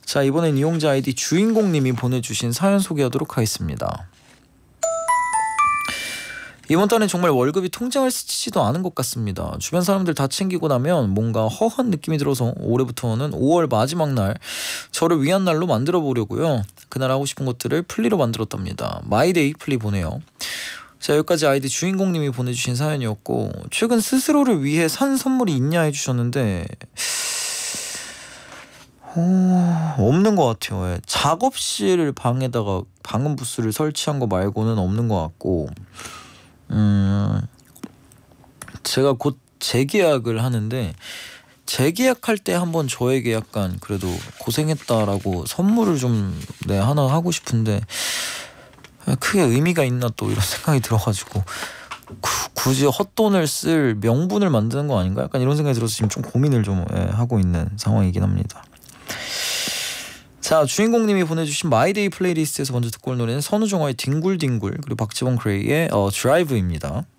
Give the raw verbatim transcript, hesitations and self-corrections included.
자, 이번엔 이용자 아이디 주인공님이 보내주신 사연 소개하도록 하겠습니다. 이번 달엔 정말 월급이 통장을 스치지도 않은 것 같습니다. 주변 사람들 다 챙기고 나면 뭔가 허한 느낌이 들어서 올해부터는 오월 마지막 날 저를 위한 날로 만들어 보려고요. 그날 하고 싶은 것들을 플리로 만들었답니다. 마이데이 플리 보내요. 자, 여기까지 아이디 주인공님이 보내주신 사연이었고, 최근 스스로를 위해 산 선물이 있냐 해주셨는데 어... 없는 것 같아요. 예. 작업실 방에다가 방음 부스를 설치한 거 말고는 없는 것 같고, 음, 제가 곧 재계약을 하는데 재계약할 때 한번 저에게 약간 그래도 고생했다라고 선물을 좀 네, 하나 하고 싶은데 크게 의미가 있나 또 이런 생각이 들어가지고 구, 굳이 헛돈을 쓸 명분을 만드는 거 아닌가? 약간 이런 생각이 들어서 지금 좀 고민을 좀 예, 하고 있는 상황이긴 합니다. 자, 주인공님이 보내주신 마이데이 플레이리스트에서 먼저 듣고 올 노래는 선우정아의 뒹굴뒹굴, 그리고 박지원 크레이의 어, 드라이브입니다.